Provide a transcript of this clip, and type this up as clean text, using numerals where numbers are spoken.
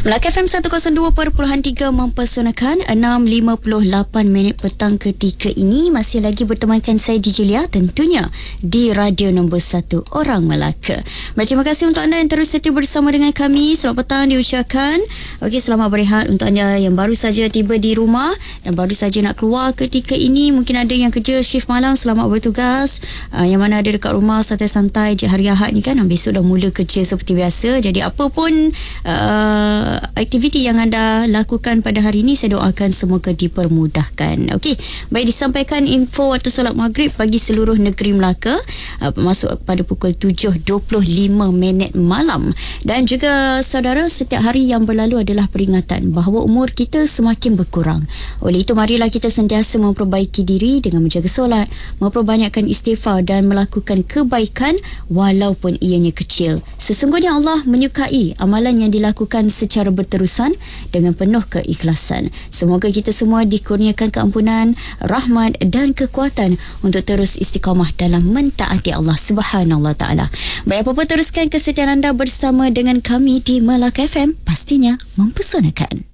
Melaka FM 102.3 mempersonakan 6.58 minit petang ketika ini. Masih lagi bertemankan saya DJ Lia tentunya di radio nombor 1 Orang Melaka. Baik, terima kasih untuk anda yang terus setia bersama dengan kami. Selamat petang diucapkan. Okey, selamat berehat untuk anda yang baru saja tiba di rumah dan baru saja nak keluar ketika ini. Mungkin ada yang kerja shift malam, selamat bertugas. Yang mana ada dekat rumah santai-santai je hari Ahad ni kan, besok dah mula kerja seperti biasa. Jadi apa pun aktiviti yang anda lakukan pada hari ini, saya doakan semoga dipermudahkan. Okey, baik, disampaikan info waktu solat maghrib bagi seluruh negeri Melaka masuk pada pukul 7.25 malam. Dan juga saudara, setiap hari yang berlalu adalah peringatan bahawa umur kita semakin berkurang. Oleh itu, marilah kita sentiasa memperbaiki diri dengan menjaga solat, memperbanyakkan istighfar dan melakukan kebaikan walaupun ianya kecil. Sesungguhnya Allah menyukai amalan yang dilakukan secara berterusan dengan penuh keikhlasan. Semoga kita semua dikurniakan keampunan, rahmat dan kekuatan untuk terus istiqamah dalam mentaati Allah Subhanahu Wa Taala. Baik, apa-apa teruskan kesetiaan anda bersama dengan kami di Melaka FM, pastinya mempesonakan.